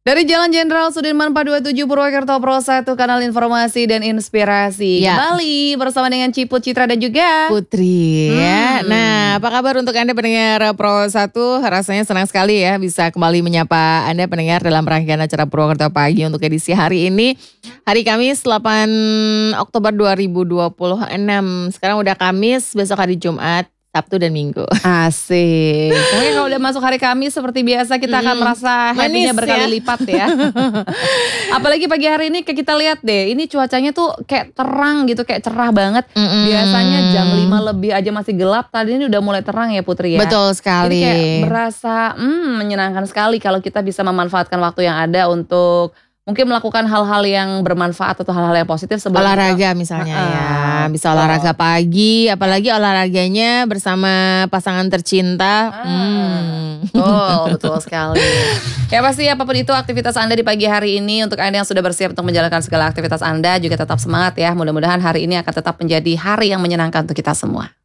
Dari Jalan Jenderal Sudirman 427 Purwokerto Pro 1, kanal informasi dan inspirasi. Ya. Kembali bersama dengan Ciput, Citra dan juga Putri ya. Nah, apa kabar untuk Anda pendengar Pro 1? Rasanya senang sekali ya bisa kembali menyapa Anda pendengar dalam rangkaian acara Purwokerto Pagi untuk edisi hari ini. Hari Kamis 8 Oktober 2026. Sekarang udah Kamis, besok hari Jumat, Sabtu dan Minggu. asik. Pokoknya kalau udah masuk hari Kamis seperti biasa kita akan merasa happy-nya Manis berkali ya. lipat ya. Apalagi pagi hari ini kita lihat deh, ini cuacanya tuh kayak terang gitu, kayak cerah banget. Biasanya jam 5 lebih aja masih gelap, tadi ini udah mulai terang ya Putri ya. Betul sekali. Jadi kayak berasa menyenangkan sekali kalau kita bisa memanfaatkan waktu yang ada untuk mungkin melakukan hal-hal yang bermanfaat atau hal-hal yang positif sebelum Olahraga misalnya ya, bisa olahraga pagi, apalagi olahraganya bersama pasangan tercinta. Betul sekali. Ya pasti apapun itu aktivitas Anda di pagi hari ini, untuk Anda yang sudah bersiap untuk menjalankan segala aktivitas Anda juga tetap semangat ya. Mudah-mudahan hari ini akan tetap menjadi hari yang menyenangkan untuk kita semua.